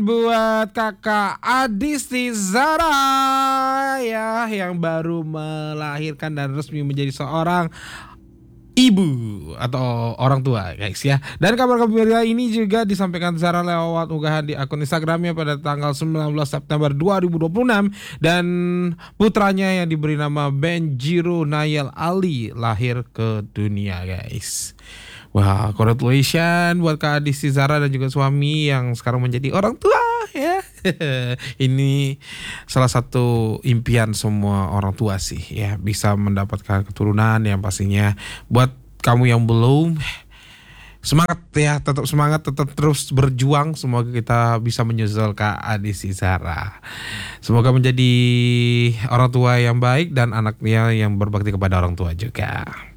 Buat kakak Adisti Zara ya, yang baru melahirkan dan resmi menjadi seorang ibu atau orang tua, guys ya. Dan kabar gembira ini juga disampaikan Zara lewat unggahan di akun Instagramnya pada tanggal 19 September 2026, dan putranya yang diberi nama Benjiro Nayel Ali lahir ke dunia, guys. Wah, congratulations buat Kak Adisti Zara dan juga suami yang sekarang menjadi orang tua ya. Ini salah satu impian semua orang tua sih ya, bisa mendapatkan keturunan yang pastinya. Buat kamu yang belum, semangat ya, tetap semangat, tetap terus berjuang. Semoga kita bisa menyusul Kak Adisti Zara. Semoga menjadi orang tua yang baik dan anaknya yang berbakti kepada orang tua juga.